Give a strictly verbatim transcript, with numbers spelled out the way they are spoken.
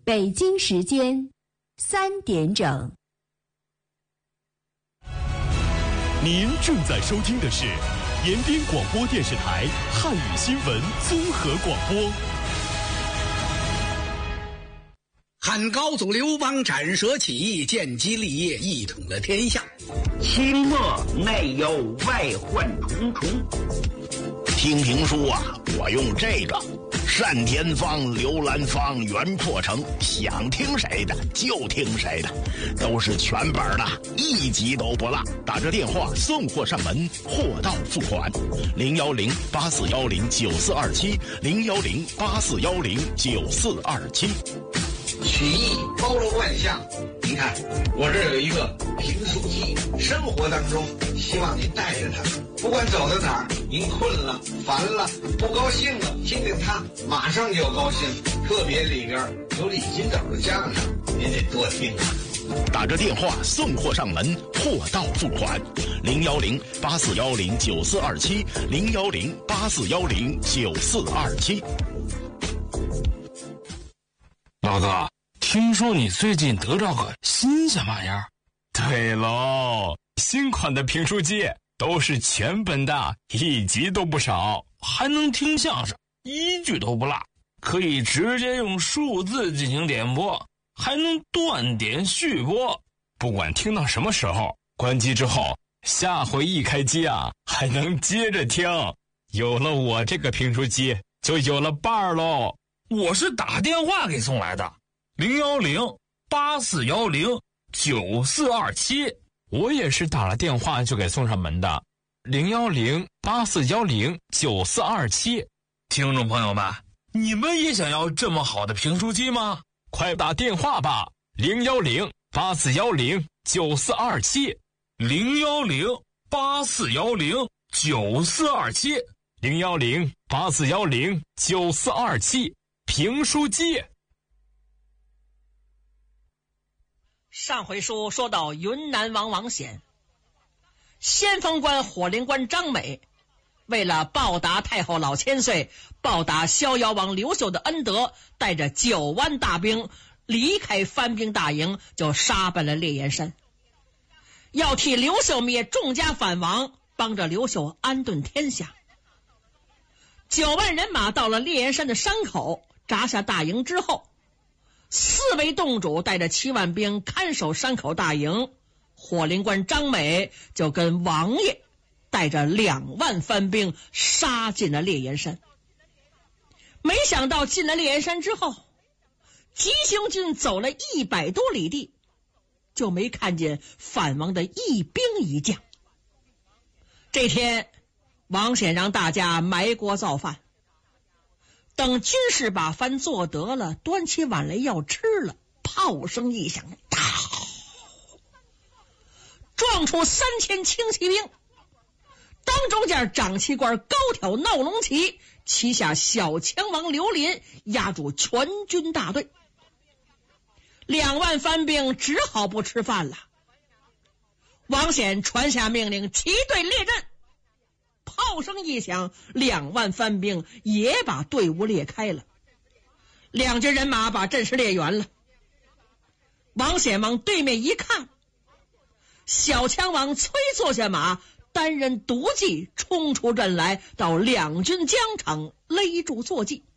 北京时间三点整。 您正在收听的是延边广播电视台汉语新闻综合广播。 汉高祖刘邦斩蛇起义，建基立业，一统了天下。 清末内忧外患重重。 听评书啊，我用这个单田芳、刘兰芳、袁破城，想听谁的就听谁的，都是全本的，一集都不落。打着电话送货上门，货到付款。零幺零八四幺零九四二七，零幺零八四幺零九四二七。 曲艺包罗万象，您看我这有一个评书机，生活当中希望您带着它，不管走到哪儿，您困了、烦了、不高兴了，听听它，马上就高兴。特别里边有李金斗的相声，您得多听啊。 打着电话送货上门，货到付款。零幺零八四幺零九四二七，零幺零八四幺零九四二七。 老哥，听说你最近得着个新鲜玩意儿？ 对喽，新款的评书机都是全本的，一集都不少， 还能听相声，一句都不落，可以直接用数字进行点播，还能断点续播， 不管听到什么时候，关机之后，下回一开机啊，还能接着听。有了我这个评书机，就有了伴儿喽。 我是打电话给送来的，零幺零八四幺零九四二七。 我也是打了电话就给送上门的，零幺零八四幺零九四二七。 听众朋友们，你们也想要这么好的评书机吗？ 快打电话吧，零幺零八四幺零九四二七， 零幺零八四幺零九四二七， 零幺零八四幺零九四二七。评书机。 上回书说到云南王王显，先锋官火灵官张美为了报答太后老千岁，报答逍遥王刘秀的恩德，带着九万大兵离开番兵大营，就杀奔了烈焰山，要替刘秀灭众家反王，帮着刘秀安顿天下。九万人马到了烈焰山的山口，扎下大营之后，四位洞主带着七万兵看守山口大营，火灵官张美就跟王爷带着两万番兵杀进了烈焰山。没想到进了烈焰山之后，急行军走了一百多里地，就没看见反王的一兵一将。这天王显让大家埋锅造饭，等军士把饭做得了，端起碗来要吃了，炮声一响，撞出三千轻骑兵，当中间长旗官高挑闹龙旗，旗下小强王刘林压住全军大队，两万番兵只好不吃饭了。王显传下命令，齐队列阵。炮声一响，两万番兵也把队伍列开了，两军人马把阵势列圆了。王显往对面一看，小强王催坐下马，单人独骑冲出阵来，到两军疆场勒住坐骑。